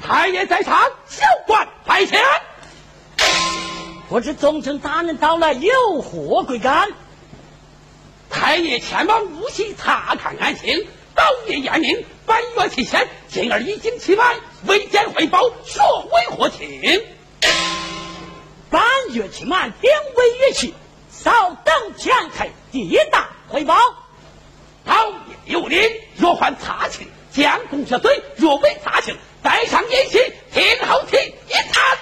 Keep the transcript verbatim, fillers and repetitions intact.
太爷在上，小官派遣。 不知宗正大人到来，有何贵干？ 太爷前往无锡查看案情，当夜验明，本月期限，今儿已经期满，未见汇报，说为何情？ 半月期满，定为月期，稍等前开地大汇报。 当夜有令，若还查情，将功折罪；若未查情，带上宴席，听候提一查。